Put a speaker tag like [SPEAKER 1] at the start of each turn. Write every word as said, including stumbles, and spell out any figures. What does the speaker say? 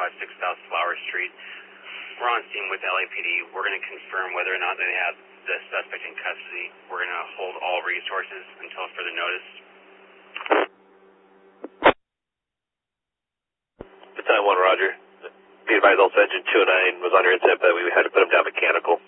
[SPEAKER 1] six South Flower Street. We're on scene with L A P D. We're going to confirm whether or not they have the suspect in custody. We're going to hold all resources until further notice.
[SPEAKER 2] Battalion one, Roger. Be advised, also engine two oh nine was under incident, but we had to put him down mechanical.